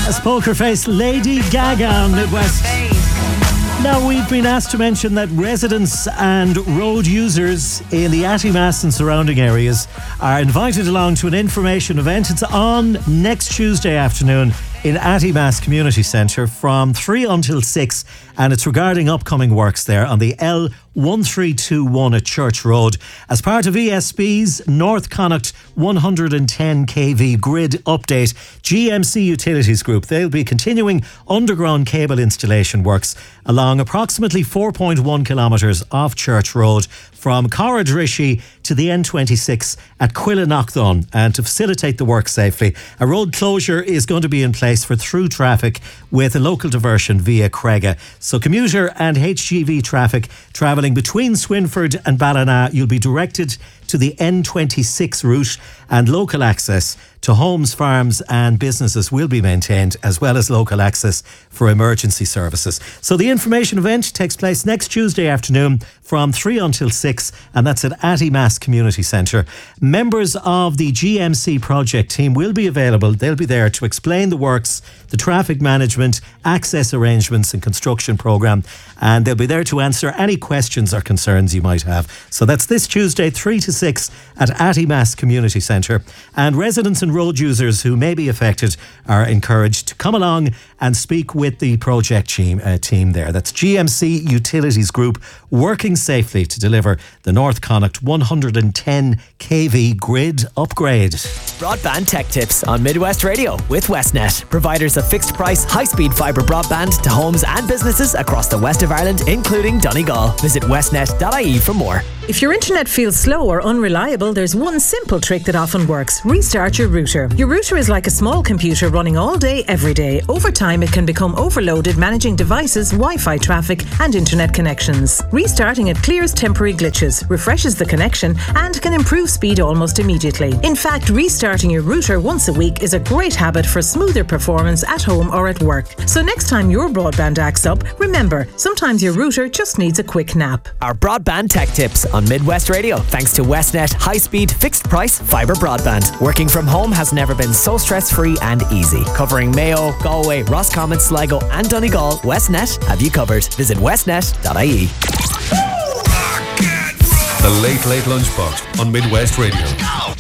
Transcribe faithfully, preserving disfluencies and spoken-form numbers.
As Poker Face, Lady Gaga on Midwest. Now, we've been asked to mention that residents and road users in the Attymass and surrounding areas are invited along to an information event. It's on next Tuesday afternoon in Attymass Community Centre from three until six, and it's regarding upcoming works there on the L one three two one at Church Road as part of E S B's North Connacht one hundred ten K V grid update. G M C Utilities Group, they'll be continuing underground cable installation works along approximately four point one kilometres off Church Road from Corradrishi to the N twenty-six at Quillanochdon, and to facilitate the work safely, a road closure is going to be in place for through traffic with a local diversion via Crega. So commuter and H G V traffic travelling between Swinford and Ballina, you'll be directed to the N twenty-six route, and local access to homes, farms and businesses will be maintained, as well as local access for emergency services. So the information event takes place next Tuesday afternoon from three until six, and that's at Attymass Community Centre. Members of the G M C project team will be available. They'll be there to explain the works, the traffic management, access arrangements and construction programme, and they'll be there to answer any questions or concerns you might have. So that's this Tuesday, three to six at Attymass Community Centre, and residents and road users who may be affected are encouraged to come along and speak with the project team, uh, team there. That's G M C Utilities Group, working safely to deliver the North Connacht one hundred ten K V grid upgrade. Broadband Tech Tips on Midwest Radio with Westnet, providers of fixed price, high-speed fibre broadband to homes and businesses across the west of Ireland, including Donegal. Visit westnet dot I E for more. If your internet feels slow or unreliable, there's one simple trick that often works. Restart your router. Your router is like a small computer running all day, every day. Over time, it can become overloaded managing devices, Wi-Fi traffic and internet connections. Restarting it clears temporary glitches, refreshes the connection and can improve speed almost immediately. In fact, restarting your router once a week is a great habit for smoother performance at home or at work. So next time your broadband acts up, remember, sometimes your router just needs a quick nap. Our Broadband Tech Tips on Midwest Radio, thanks to Westnet high-speed, fixed-price fibre broadband. Working from home has never been so stress-free and easy. Covering Mayo, Galway, Roscommon, Sligo and Donegal, Westnet have you covered. Visit westnet dot I E. The Late Late Lunchbox on Midwest Radio.